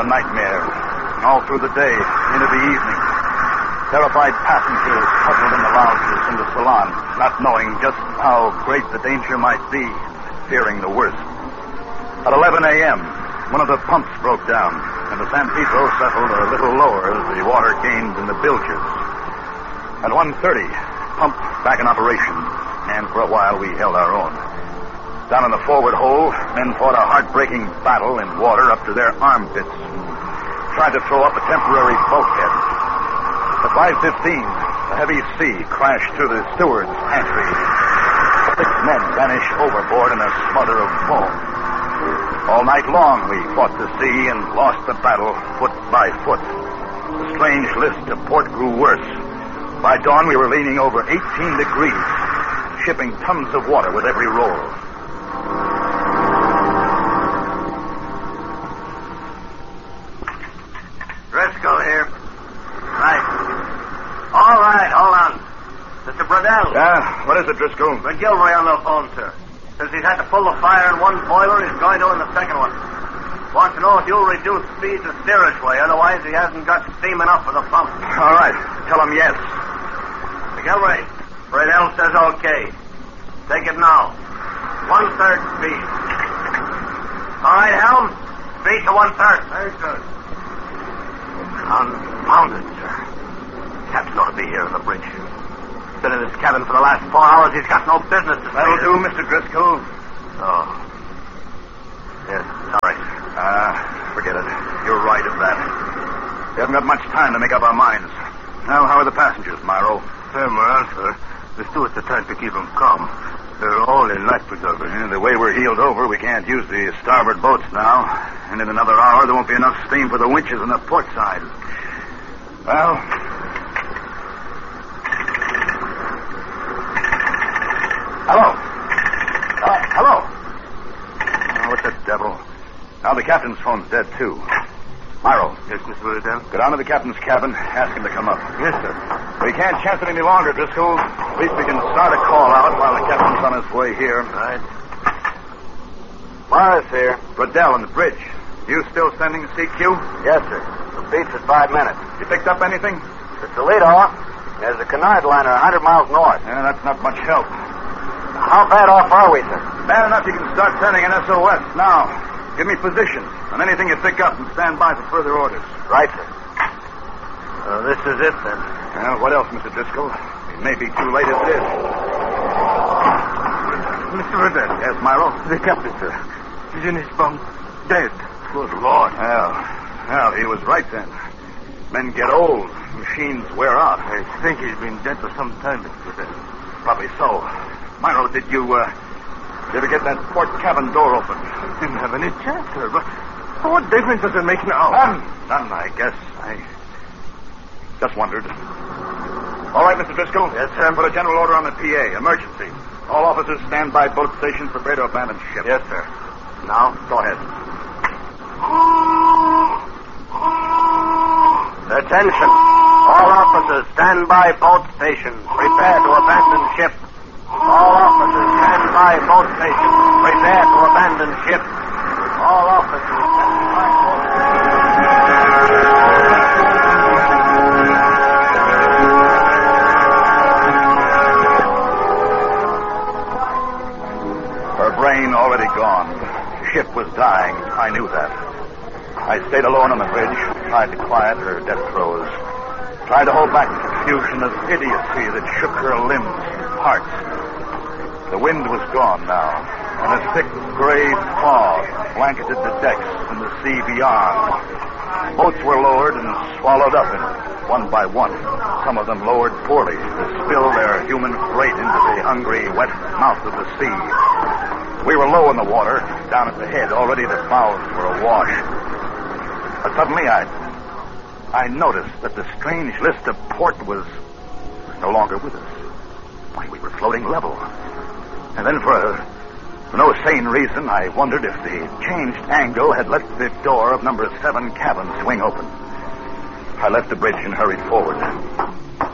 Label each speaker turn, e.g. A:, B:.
A: nightmare. All through the day, into the evening. Terrified passengers huddled in the lounges in the salon, not knowing just how great the danger might be, fearing the worst. At 11 a.m., one of the pumps broke down, and the San Pedro settled a little lower as the water gained in the bilges. At 1:30, pump back in operation, and for a while we held our own. Down in the forward hold, men fought a heartbreaking battle in water up to their armpits and tried to throw up a temporary bulkhead. At 5:15, a heavy sea crashed through the steward's pantry. 6 men vanished overboard in a smother of foam. All night long we fought the sea and lost the battle foot by foot. The strange list of port grew worse. By dawn we were leaning over 18 degrees, shipping tons of water with every roll.
B: Driscoll here. Right. All right, hold on. Mr. Bradell.
A: Yeah, what is it, Driscoll?
B: McGilvray on the phone, sir. Says he's had to pull the fire in one boiler, he's going to in the second one. Wants to know if you'll reduce speed to steerage way, otherwise he hasn't got steam enough for the pump.
A: All right, tell him yes.
B: McGilvray, Bradell says okay. Take it now. 1/3 speed. All right, Helm. Speed to 1/3. Very good. Confounded, sir. Captain ought to be here on the bridge. Been in his cabin for the last 4 hours. He's got no business to
A: That'll do, Mr. Driscoll.
B: Oh. Yes, sorry.
A: Forget it. You're right of that. We haven't got much time to make up our minds. Now, how are the passengers, Myro?
B: Same around, sir. The stewards are trying to keep them calm. They're all in life preservers.
A: Yeah, the way we're heeled over, we can't use the starboard boats now. And in another hour, there won't be enough steam for the winches on the port side. Well... Hello. Hello. Oh, what the devil? Now the captain's phone's dead, too. Myro.
B: Yes, Mr. Liddell?
A: Go down to the captain's cabin, ask him to come up.
B: Yes, sir.
A: We can't chance it any longer, Driscoll. At least we can start a call out while the captain's on his way here.
B: Right. Morris here.
A: Bradell on the bridge. You still sending CQ?
B: Yes, sir. The beats at 5 minutes.
A: You picked up anything?
B: The Toledo. There's a Cunard liner 100 miles north.
A: Yeah, that's not much help.
B: How bad off are we, sir?
A: Bad enough you can start sending an SOS now. Give me positions on anything you pick up and stand by for further orders.
B: Right, sir. This is it, then.
A: Well, what else, Mr. Driscoll? It may be too late as it is.
B: Mr. Riddell.
A: Yes, Myro?
B: The captain, sir. He's in his bunk. Dead.
A: Good Lord. Well, he was right then. Men get old. Machines wear out.
B: I think he's been dead for some time, Mr. Riddell.
A: Probably so. Myro, did you ever get that port cabin door open?
B: Didn't have any chance, sir. But what difference does it make now?
A: None, I guess. I just wondered. All right, Mr. Driscoll.
B: Yes, sir.
A: Put a general order on the PA. Emergency. All officers stand by boat station. Prepare to abandon ship.
B: Yes, sir.
A: Now, go ahead.
B: Attention. All officers stand by boat station. Prepare to abandon ship. All officers stand by boat station. Prepare to abandon ship. All officers stand by boat
A: Her brain already gone. Ship was dying. I knew that. I stayed alone on the bridge, tried to quiet her death throes, tried to hold back the confusion of idiocy that shook her limbs and parts. The wind was gone now, and a thick gray fog blanketed the decks and the sea beyond. Boats were lowered and swallowed up in it, one by one. Some of them lowered poorly to spill their human freight into the hungry, wet mouth of the sea. We were low in the water, down at the head. Already the bows were awash. But suddenly I noticed that the strange list of port was no longer with us. Why, we were floating level. And then for no sane reason, I wondered if the changed angle had let the door of number 7 cabin swing open. I left the bridge and hurried forward.